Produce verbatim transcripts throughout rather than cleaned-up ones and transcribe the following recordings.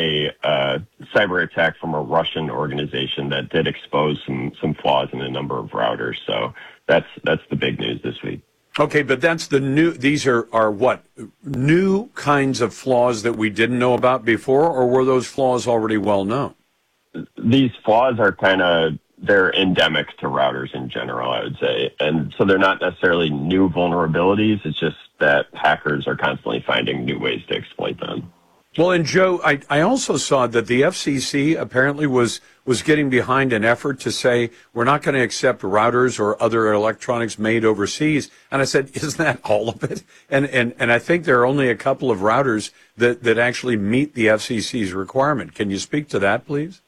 a uh, cyber attack from a Russian organization that did expose some some flaws in a number of routers. So that's that's the big news this week. Okay, but that's the new, these are, are what, new kinds of flaws that we didn't know about before, or were those flaws already well known? These flaws are kind of, they're endemic to routers in general, I would say. And so they're not necessarily new vulnerabilities. It's just that hackers are constantly finding new ways to exploit them. Well, and Joe, I, I also saw that the F C C apparently was was getting behind an effort to say we're not going to accept routers or other electronics made overseas. And I said, isn't that all of it? And and and I think there are only a couple of routers that, that actually meet the F C C's requirement. Can you speak to that, please?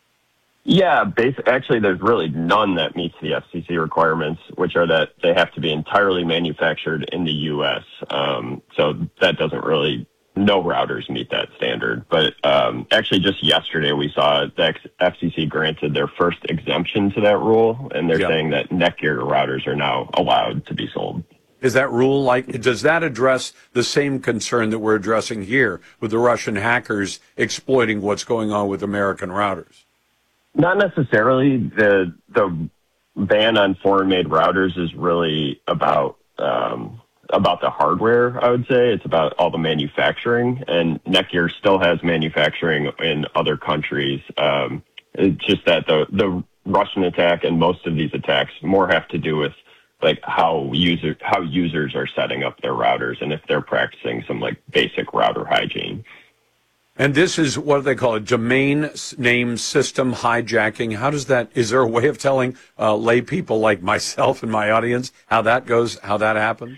Yeah, basic, actually, there's really none that meets the F C C requirements, which are that they have to be entirely manufactured in the U S. Um, so that doesn't really, no routers meet that standard. But um, actually, just yesterday, we saw the F C C granted their first exemption to that rule, and they're Yep. saying that Netgear routers are now allowed to be sold. Is that rule like, does that address the same concern that we're addressing here with the Russian hackers exploiting what's going on with American routers? Not necessarily. The the ban on foreign-made routers is really about um, about the hardware, I would say. It's about all the manufacturing, and Netgear still has manufacturing in other countries. Um, it's just that the the Russian attack and most of these attacks more have to do with like how user how users are setting up their routers and if they're practicing some like basic router hygiene. And this is what they call a domain name system hijacking. How does that, is there a way of telling uh, lay people like myself and my audience how that goes, how that happens?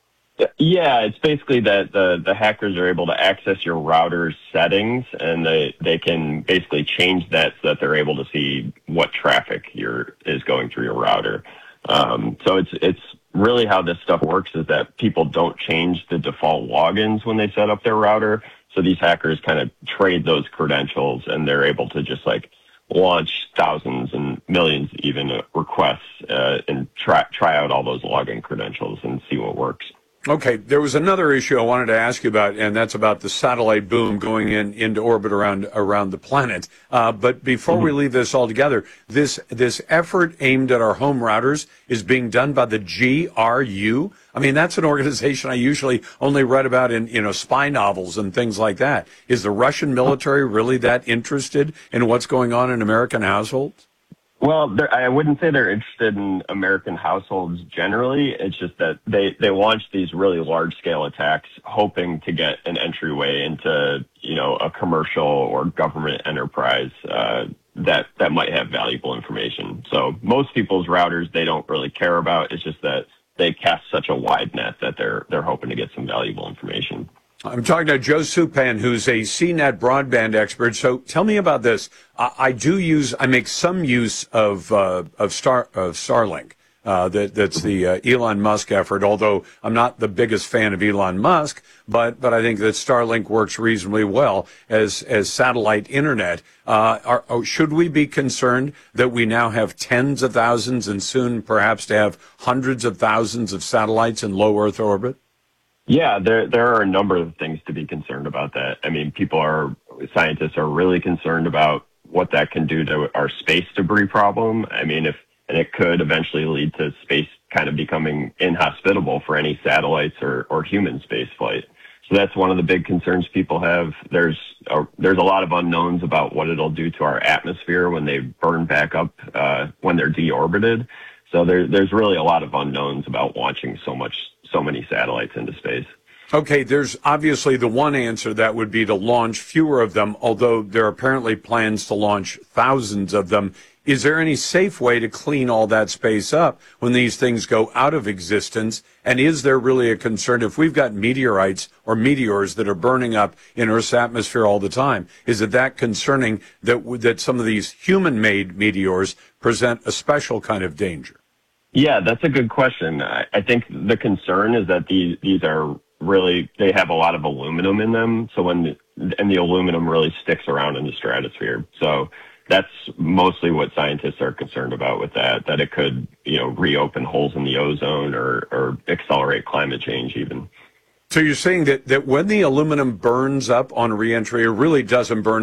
Yeah, it's basically that the, the hackers are able to access your router's settings, and they, they can basically change that so that they're able to see what traffic your, is going through your router. Um, so it's it's really how this stuff works is that people don't change the default logins when they set up their router. So these hackers kind of trade those credentials, and they're able to just like launch thousands and millions even uh, requests uh, and try try out all those login credentials and see what works. Okay, there was another issue I wanted to ask you about, and that's about the satellite boom going in into orbit around around the planet. Uh, but before mm-hmm. we leave this all together, this this effort aimed at our home routers is being done by the G R U. I mean, that's an organization I usually only read about in, you know, spy novels and things like that. Is the Russian military really that interested in what's going on in American households? Well, I wouldn't say they're interested in American households generally. It's just that they, they launched these really large-scale attacks hoping to get an entryway into, you know, a commercial or government enterprise uh, that, that might have valuable information. So most people's routers they don't really care about. It's just that they cast such a wide net that they're they're hoping to get some valuable information. I'm talking to Joe Supan, who's a C net broadband expert. So tell me about this. I, I do use, I make some use of uh, of Star of Starlink. Uh, that that's the uh, Elon Musk effort. Although I'm not the biggest fan of Elon Musk, but but I think that Starlink works reasonably well as as satellite internet. Uh, are, oh, should we be concerned that we now have tens of thousands and soon perhaps to have hundreds of thousands of satellites in low Earth orbit? Yeah, there there are a number of things to be concerned about that. I mean, people are, scientists are really concerned about what that can do to our space debris problem. I mean, if, and it could eventually lead to space kind of becoming inhospitable for any satellites or, or human space flight. So that's one of the big concerns people have. There's a, there's a lot of unknowns about what it'll do to our atmosphere when they burn back up, uh, when they're deorbited. So there, there's really a lot of unknowns about launching so much so many satellites into space. Okay, there's obviously the one answer that would be to launch fewer of them, although there are apparently plans to launch thousands of them. Is there any safe way to clean all that space up when these things go out of existence? And is there really a concern if we've got meteorites or meteors that are burning up in Earth's atmosphere all the time? Is it that concerning that that some of these human-made meteors present a special kind of danger? Yeah, that's a good question. I, I think the concern is that these these are really, they have a lot of aluminum in them. So when, the, and the aluminum really sticks around in the stratosphere. So that's mostly what scientists are concerned about with that, that it could, you know, reopen holes in the ozone or, or accelerate climate change even. So you're saying that, that when the aluminum burns up on reentry, it really doesn't burn